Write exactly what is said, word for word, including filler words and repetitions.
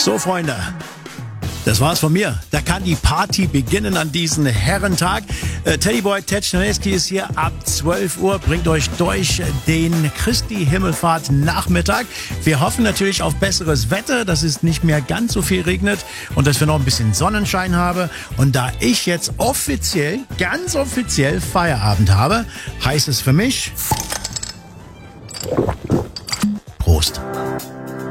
So, Freunde, das war's von mir. Da kann die Party beginnen an diesem Herrentag. Äh, Teddyboy Ted Schnelleski ist hier ab zwölf Uhr, bringt euch durch den Christi-Himmelfahrt Nachmittag. Wir hoffen natürlich auf besseres Wetter, dass es nicht mehr ganz so viel regnet und dass wir noch ein bisschen Sonnenschein haben. Und da ich jetzt offiziell, ganz offiziell Feierabend habe, heißt es für mich...